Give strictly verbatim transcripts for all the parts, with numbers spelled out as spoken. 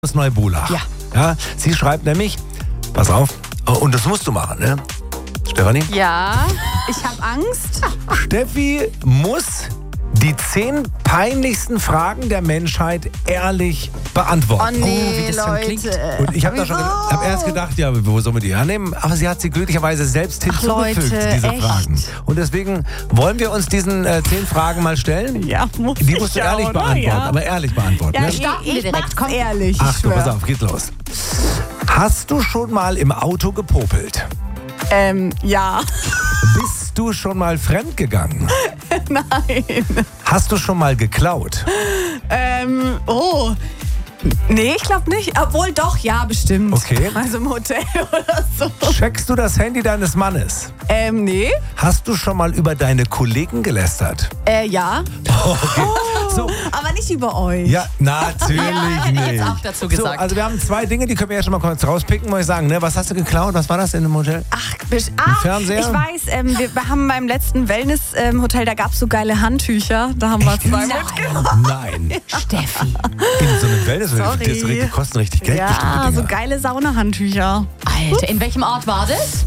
aus Neubulach. Ja. Ja. Sie schreibt nämlich, pass auf, und das musst du machen, ne? Stefanie? Ja, ich habe Angst. Steffi muss die zehn peinlichsten Fragen der Menschheit ehrlich beantworten. Oh nee, Oh, wie das dann Leute. klingt. Und ich habe da schon Wieso? hab erst gedacht, ja, wo sollen wir die hernehmen? Aber sie hat sie glücklicherweise selbst hinzugefügt, Leute, diese echt? Fragen. Und deswegen wollen wir uns diesen äh, zehn Fragen mal stellen. Ja, muss Die ich musst du ja, ehrlich oder? beantworten, Ja. aber ehrlich beantworten. Ja, Ne? ich, Starten wir ich direkt, mach's komm. ehrlich, ich Achtung, schwör. pass auf, geht los. Hast du schon mal im Auto gepopelt? Ähm, ja. Bist du schon mal fremdgegangen? Nein. Hast du schon mal geklaut? Ähm, oh. Nee, ich glaube nicht. Obwohl doch, ja, bestimmt. Okay. Also im Hotel oder so. Checkst du das Handy deines Mannes? Ähm, nee. Hast du schon mal über deine Kollegen gelästert? Äh, ja. Okay. So, Aber nicht über euch. ja, natürlich hätte ich nicht. jetzt auch dazu So, gesagt. also wir haben zwei Dinge, die können wir ja schon mal kurz rauspicken, muss ich sagen. Ne? Was hast du geklaut? Was war das in dem Hotel? Ach, bisch- ah, Fernseher? ich weiß, ähm, wir, wir haben beim letzten Wellness-Hotel, da gab es so geile Handtücher. Da haben wir zwei mitgenommen. Nein. Steffi. In so einem Wellness, Sorry. die, die kosten richtig Geld bestimmt. Ja, die so Dinger. geile Saunahandtücher. Alter, in welchem Ort war das?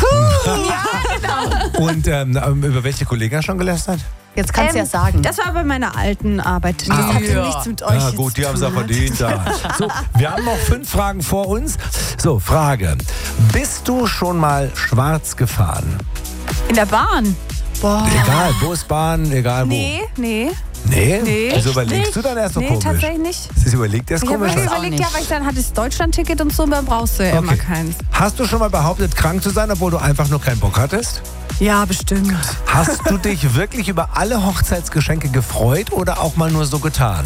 Und ähm, über welche Kollegen hast du schon gelästert? Jetzt kannst du ja sagen. Das war bei meiner alten Arbeit. Das Ah, hatte ja. nichts mit euch Ja jetzt gut, die zu haben es auch tun. verdient. Ja. So, wir haben noch fünf Fragen vor uns. So, Frage. Bist du schon mal schwarz gefahren? In der Bahn? Boah. Egal, Bus, Bahn, egal wo. Nee, nee. Nee? Nee. Wieso Echt überlegst nicht? du dann erst so Nee, komisch? tatsächlich nicht. Das ist überlegt erst Ich habe komisch. mir weiß auch überlegt, nicht. ja, weil ich dann hatte das Deutschland-Ticket und so, dann brauchst du ja immer Okay. keins. Hast du schon mal behauptet, krank zu sein, obwohl du einfach nur keinen Bock hattest? Ja, bestimmt. Hast du dich wirklich über alle Hochzeitsgeschenke gefreut oder auch mal nur so getan?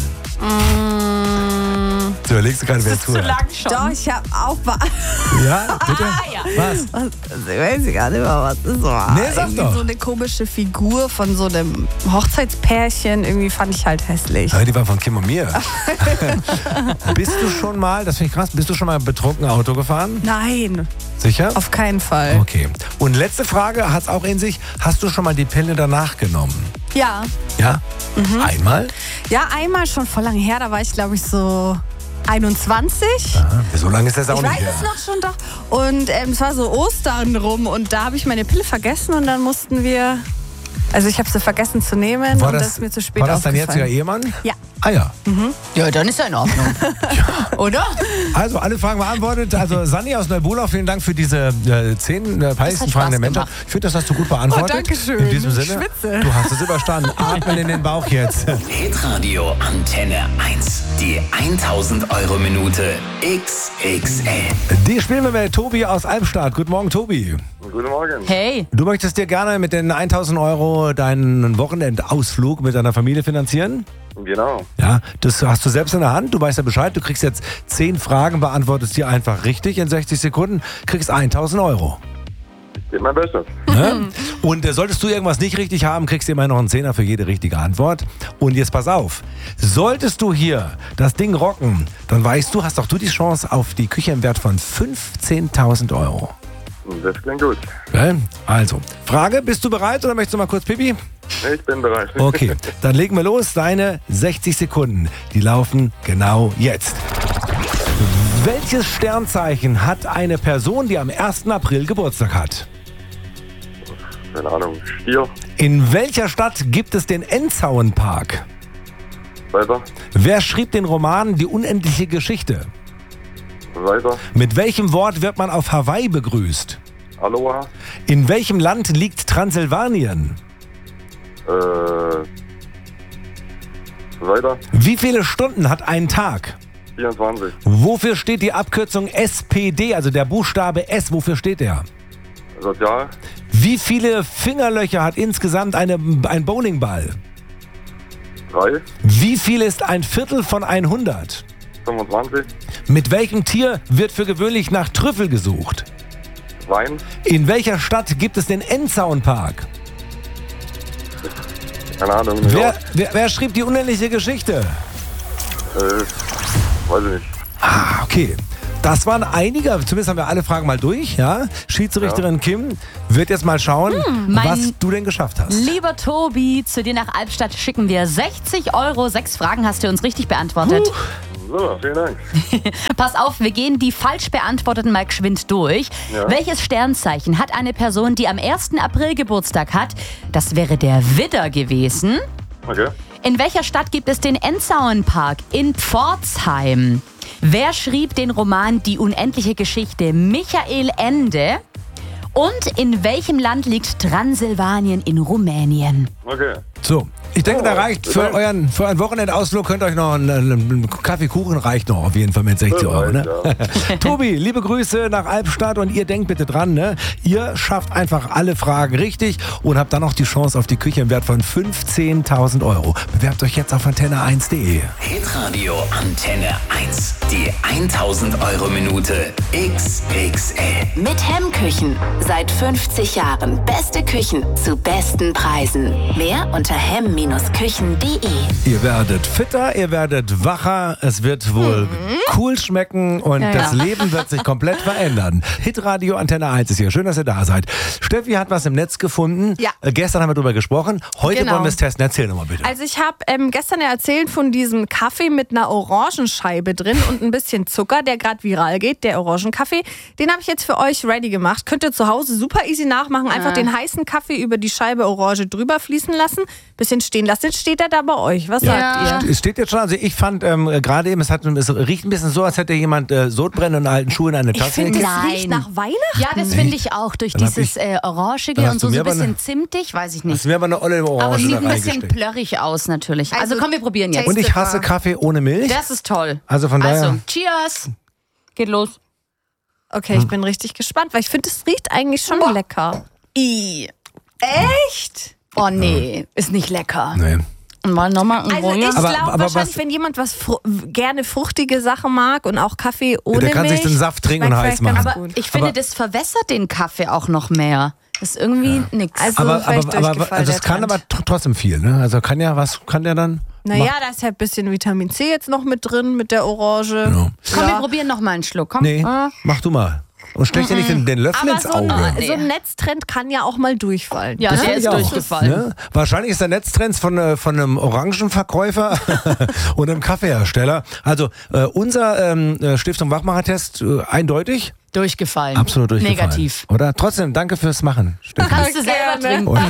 Mm, Du überlegst gerade, wer zuhört. schon. doch, ich habe auch... Ba- Ja, bitte? Ah, ja. Was? Was, ich weiß gar nicht mehr, was das war. Nee, sag irgendwie doch. so eine komische Figur von so einem Hochzeitspärchen. Irgendwie fand ich halt hässlich. Ja, die war von Kim und mir. Bist du schon mal, das finde ich krass, bist du schon mal betrunken Auto gefahren? Nein, Sicher? auf keinen Fall. Okay. Und letzte Frage, hat es auch in sich, hast du schon mal die Pille danach genommen? Ja. Ja? Mhm. Einmal? Ja, einmal schon voll lange her. Da war ich, glaube ich, so einundzwanzig. Aha. So lange ist das auch Ich nicht weiß her. es noch schon doch. Und ähm, es war so Ostern rum und da habe ich meine Pille vergessen und dann mussten wir... Also ich habe sie vergessen zu nehmen War und das, das, ist mir zu spät war das dein aufgefallen. jetziger Ehemann? Ja. Ah ja. Ja, dann ist ja in Ordnung. Oder? Also alle Fragen beantwortet. Also Sanni aus Neubulach, vielen Dank für diese äh, zehn äh, peinlichsten hat Fragen Spaß der Menschheit. gemacht. Ich finde, das hast du gut beantwortet. Oh, danke schön. In diesem Ich Sinne, schwitze. du hast es überstanden. Atmen in den Bauch jetzt. Hitradio Antenne eins. Die tausend Euro Minute X X L. Die spielen wir mit Tobi aus Albstadt. Guten Morgen, Tobi. Guten Morgen. Hey. Du möchtest dir gerne mit den tausend Euro deinen Wochenendausflug mit deiner Familie finanzieren? Genau. Ja, das hast du selbst in der Hand. Du weißt ja Bescheid. Du kriegst jetzt zehn Fragen, beantwortest die einfach richtig in sechzig Sekunden, kriegst tausend Euro. Ich gebe mein Bestes. Ne? Und äh, solltest du irgendwas nicht richtig haben, kriegst du immer noch einen Zehner für jede richtige Antwort. Und jetzt pass auf, solltest du hier das Ding rocken, dann weißt du, hast auch du die Chance auf die Küche im Wert von fünfzehntausend Euro. Das klingt gut. Okay? Also, Frage, bist du bereit oder möchtest du mal kurz Pipi? Ich bin bereit. Okay, dann legen wir los. Deine sechzig Sekunden, die laufen genau jetzt. Welches Sternzeichen hat eine Person, die am ersten April Geburtstag hat? Keine Ahnung. Stier. In welcher Stadt gibt es den Enzauenpark? Weiter. Wer schrieb den Roman Die unendliche Geschichte? Weiter. Mit welchem Wort wird man auf Hawaii begrüßt? Aloha. In welchem Land liegt Transsilvanien? Äh. Weiter. Wie viele Stunden hat ein Tag? vierundzwanzig. Wofür steht die Abkürzung S P D, also der Buchstabe S, wofür steht der? Sozial. Wie viele Fingerlöcher hat insgesamt eine, ein Bowlingball? drei. Wie viel ist ein Viertel von hundert? fünfundzwanzig. Mit welchem Tier wird für gewöhnlich nach Trüffel gesucht? Wein. In welcher Stadt gibt es den Enzauenpark? Keine Ahnung. New Wer, York. wer, wer schrieb die unendliche Geschichte? Äh. Weiß ich nicht. Ah, okay. Das waren einige, zumindest haben wir alle Fragen mal durch. Ja? Schiedsrichterin Kim wird jetzt mal schauen, mein- was du denn geschafft hast. Lieber Tobi, zu dir nach Albstadt schicken wir sechzig Euro. Sechs Fragen hast du uns richtig beantwortet. So, vielen Dank. Pass auf, wir gehen die falsch beantworteten mal geschwind durch. Ja. Welches Sternzeichen hat eine Person, die am ersten April Geburtstag hat? Das wäre der Widder gewesen. Okay. In welcher Stadt gibt es den Ensauenpark? In Pforzheim. Wer schrieb den Roman Die unendliche Geschichte? Michael Ende. Und in welchem Land liegt Transsilvanien in Rumänien? Okay. So, ich denke, da reicht für euren, für einen Wochenendausflug, könnt ihr euch noch einen, einen Kaffeekuchen reicht noch auf jeden Fall mit sechzig Euro. Ne? Tobi, liebe Grüße nach Albstadt und ihr denkt bitte dran, ne? Ihr schafft einfach alle Fragen richtig und habt dann noch die Chance auf die Küche im Wert von fünfzehntausend Euro. Bewerbt euch jetzt auf antenne eins punkt de. Hitradio Antenne eins. Die tausend Euro Minute X X L. Mit Hemmküchen. Seit fünfzig Jahren. Beste Küchen zu besten Preisen. Mehr unter hemm Küchen punkt de. Ihr werdet fitter, ihr werdet wacher, es wird wohl mhm. cool schmecken und ja, das ja. Leben wird sich komplett verändern. Hitradio Antenne eins ist hier. Schön, dass ihr da seid. Steffi hat was im Netz gefunden. Ja. Äh, gestern haben wir drüber gesprochen. Heute Genau. wollen wir es testen. Erzähl nochmal bitte. Also ich habe ähm, gestern ja erzählt von diesem Kaffee mit einer Orangenscheibe drin und ein bisschen Zucker, der gerade viral geht, der Orangenkaffee. Den habe ich jetzt für euch ready gemacht. Könnt ihr zu Hause super easy nachmachen. Einfach Ah. den heißen Kaffee über die Scheibe Orange drüber fließen lassen, bisschen stehen lassen. Jetzt steht er da bei euch. Was Ja. sagt ihr? Es steht jetzt schon, also ich fand ähm, gerade eben, es, hat, es riecht ein bisschen so, als hätte jemand äh, Sodbrennen und alten Schuhe in eine Ich Tasse finde, gekippt. es Nein. riecht nach Weihnachten. Ja, das finde ich auch. Durch Dann hab dieses ich- äh, Dann Orangige hast und du so, so mir ein aber bisschen eine- zimtig, weiß ich Das nicht. wäre aber eine olle Aber Orange es sieht da ein bisschen reingesteckt. plörrig aus natürlich. Also, Also, komm, wir probieren jetzt. Und ich hasse Kaffee ohne Milch. Das ist toll. Also von daher. Also, cheers. Geht los. Okay, Hm. ich bin richtig gespannt, weil ich finde, es riecht eigentlich schon Boah. lecker. I. Echt? Oh nee, ist nicht lecker. Nee. Mal nochmal ein Also ich Roller. Aber- glaube aber wahrscheinlich, was- wenn jemand was fru gerne fruchtige Sachen mag und auch Kaffee ohne Der kann Milch, sich den Saft trinken und schmeckt heiß vielleicht ganz machen. Aber gut. ich finde, Aber- das verwässert den Kaffee auch noch mehr. Das ist irgendwie nix. Also Aber, vielleicht aber, aber durchgefallen, also es der kann Trend. aber tr- trotzdem viel, ne? Also kann ja, was kann der dann? Naja, da ist ja ein bisschen Vitamin C jetzt noch mit drin, mit der Orange. Ja. Komm, wir Ja. probieren noch mal einen Schluck. Komm. Nee, Ah. mach du mal. Und stech dir nicht den, den Löffel Aber ins so ein, Auge. Nee. so ein Netztrend kann ja auch mal durchfallen. Ja, ne? der Finde ist ich auch. durchgefallen. Ne? Wahrscheinlich ist der Netztrend von, äh, von einem Orangenverkäufer und einem Kaffeehersteller. Also äh, unser ähm, äh, Stiftung Wachmacher-Test äh, eindeutig. Durchgefallen. Absolut durchgefallen. Negativ. Oder? Trotzdem, danke fürs Machen. Steffi. Kannst du selber Gerne. trinken. Und,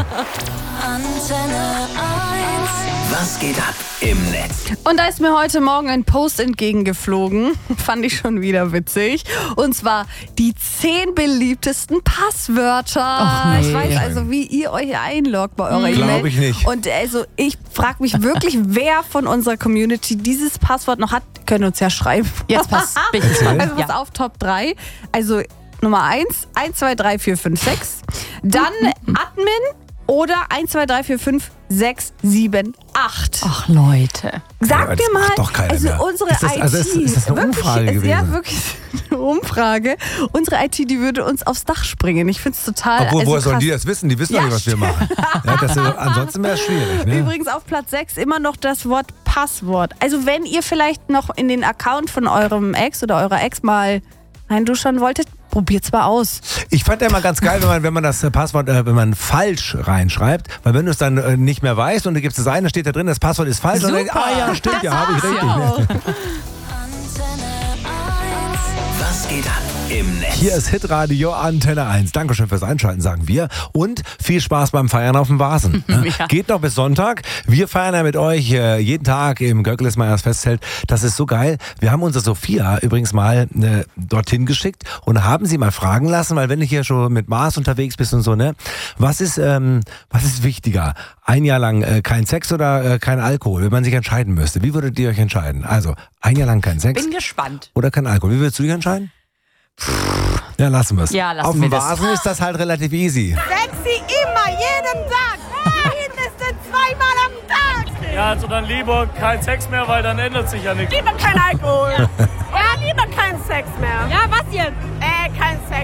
Was geht ab im Netz? Und da ist mir heute Morgen ein Post entgegengeflogen. Fand ich schon wieder witzig. Und zwar die zehn beliebtesten Passwörter. Ach nee. Ich weiß also, wie ihr euch einloggt bei eurer Glaub E-Mail. ich nicht. Und also ich frage mich wirklich, wer von unserer Community dieses Passwort noch hat. Können uns ja schreiben. Jetzt pass. Bin ich gespannt. Also pass Ja. auf, Top drei. Also Nummer eins, eins, zwei, drei, vier, fünf, sechs. Dann Admin oder eins, zwei, drei, vier, fünf, sechs, sieben, acht. Ach, Leute. Sag Ja, das mir mal, macht doch keiner also mehr. unsere Ist das- I T, also ist- ist das eine wirklich, Umfrage ist ja gewesen? wirklich eine Umfrage. Unsere I T, die würde uns aufs Dach springen. Ich finde es total. obwohl, also woher sollen krass. die das wissen? Die wissen Ja, doch nicht, was wir machen. Ja, das ist, ansonsten wäre es schwierig. Ne? Übrigens auf Platz sechs immer noch das Wort Passwort. Also wenn ihr vielleicht noch in den Account von eurem Ex oder eurer Ex mal reinduschern wolltet, probiert's mal aus. Ich fand ja immer ganz geil, wenn man, wenn man das äh, Passwort, äh, wenn man falsch reinschreibt, weil wenn du es dann äh, nicht mehr weißt und du gibst es ein, dann steht da drin, das Passwort ist falsch. Und dann denkst, ah ja, stimmt, ja, habe ich richtig. Ne? Was geht ab im Netz? Hier ist Hitradio Antenne eins. Dankeschön fürs Einschalten, sagen wir. Und viel Spaß beim Feiern auf dem Vasen. Ne? Ja. Geht noch bis Sonntag. Wir feiern ja mit euch äh, jeden Tag im Göckelsmeyers Festzelt. Das ist so geil. Wir haben unsere Sophia übrigens mal äh, dorthin geschickt und haben sie mal fragen lassen, weil wenn du hier schon mit Mars unterwegs bist und so, ne, was ist, ähm, was ist wichtiger? Ein Jahr lang äh, kein Sex oder äh, kein Alkohol, wenn man sich entscheiden müsste. Wie würdet ihr euch entscheiden? Also, ein Jahr lang kein Sex Bin gespannt. oder kein Alkohol. Wie würdest du dich entscheiden? Ja, lassen wir es. Ja, lassen Auf wir dem das. Vasen ist das halt relativ easy. Sexy immer, jeden Tag. Mindestens zweimal am Tag. Ja, also dann lieber kein Sex mehr, weil dann ändert sich ja nichts. Lieber kein Alkohol. Ja, lieber kein Sex mehr. Ja, was jetzt? Äh, kein Sex.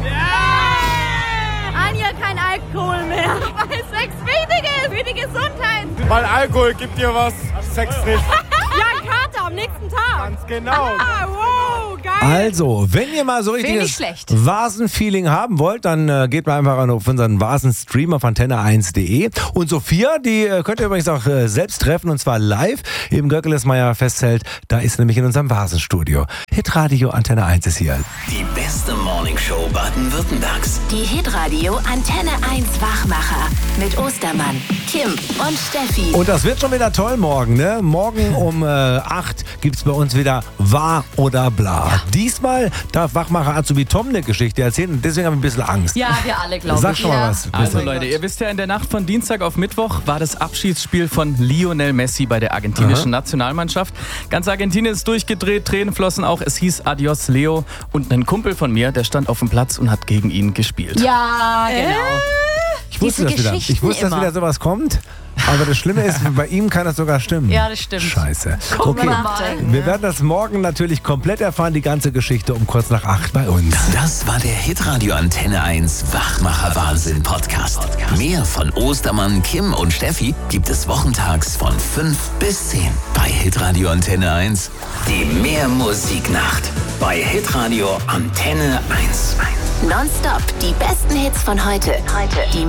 Ja. Anja, kein Alkohol mehr. Weil Sex wichtig ist, für die Gesundheit. Weil Alkohol gibt dir was, Sex nicht. Ja, ein Kater am nächsten Tag. Ganz genau. Ah, wow, geil. Also, wenn ihr mal so nicht richtiges schlecht. Vasen-Feeling haben wollt, dann äh, geht mal einfach auf unseren Vasen-Stream auf antenne eins punkt de. Und Sophia, die äh, könnt ihr übrigens auch äh, selbst treffen, und zwar live im Göckelesmeier Festzelt. Da ist nämlich in unserem Vasenstudio. Hitradio Antenne eins ist hier. Die beste Morningshow Baden-Württembergs. Die Hitradio Antenne eins Wachmacher mit Ostermann, Kim und Steffi. Und das wird schon wieder toll morgen, ne? Morgen um äh, acht gibt es bei uns wieder Wahr oder Bla. Ja. Diesmal darf Wachmacher Azubi Tom eine Geschichte erzählen und deswegen habe ich ein bisschen Angst. Ja, wir alle, glaube ich. Sag schon mal ja. was. Also Leute, ihr wisst ja, in der Nacht von Dienstag auf Mittwoch war das Abschiedsspiel von Lionel Messi bei der argentinischen Aha. Nationalmannschaft. Ganz Argentinien ist durchgedreht, Tränen flossen auch. Es hieß Adios Leo, und ein Kumpel von mir, der stand auf dem Platz und hat gegen ihn gespielt. Ja, genau. Äh? Ich wusste, Diese das wieder. Ich wusste, dass immer. wieder sowas kommt. Aber das Schlimme ist, bei ihm kann das sogar stimmen. Ja, das stimmt. Scheiße. Guck Okay, mal. wir werden das morgen natürlich komplett erfahren, die ganze Geschichte um kurz nach acht bei uns. Das war der Hitradio Antenne eins Wachmacher Wahnsinn Podcast. Mehr von Ostermann, Kim und Steffi gibt es wochentags von fünf bis zehn bei Hitradio Antenne eins. Die Mehrmusiknacht bei Hitradio Antenne eins. Nonstop die besten Hits von heute. Heute. Die